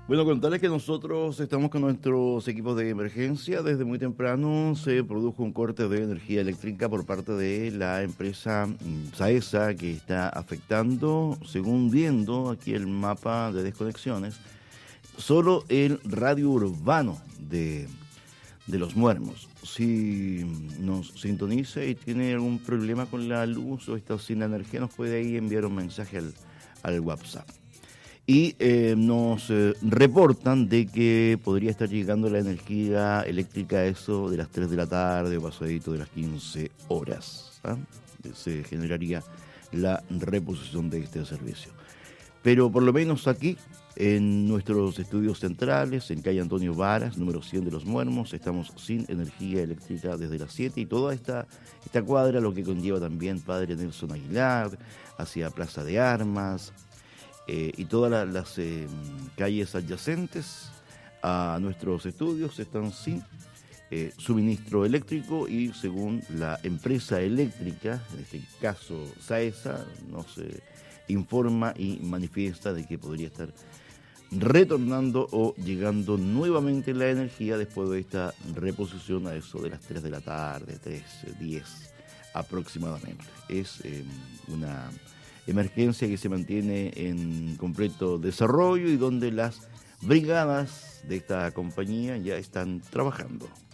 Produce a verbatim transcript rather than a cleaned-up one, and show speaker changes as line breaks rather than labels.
Bueno, contarles que nosotros estamos con nuestros equipos de emergencia. Desde muy temprano se produjo un corte de energía eléctrica por parte de la empresa mm, SAESA, que está afectando, según viendo aquí el mapa de desconexiones, solo el radio urbano de, de Los Muermos. Si nos sintoniza y tiene algún problema con la luz o está sin energía, nos puede ahí enviar un mensaje al, al WhatsApp. Y eh, nos eh, reportan de que podría estar llegando la energía eléctrica a eso de las tres de la tarde o pasadito de las quince horas. ¿Ah? Se generaría la reposición de este servicio. Pero por lo menos aquí, en nuestros estudios centrales, en calle Antonio Varas, número cien de Los Muermos, estamos sin energía eléctrica desde las siete y toda esta, esta cuadra, lo que conlleva también Padre Nelson Aguilar, hacia Plaza de Armas, Eh, y todas la, las eh, calles adyacentes a nuestros estudios están sin eh, suministro eléctrico y según la empresa eléctrica, en este caso SAESA, nos eh, informa y manifiesta de que podría estar retornando o llegando nuevamente la energía después de esta reposición a eso de las tres de la tarde, tres diez aproximadamente. Es eh, una emergencia que se mantiene en completo desarrollo y donde las brigadas de esta compañía ya están trabajando.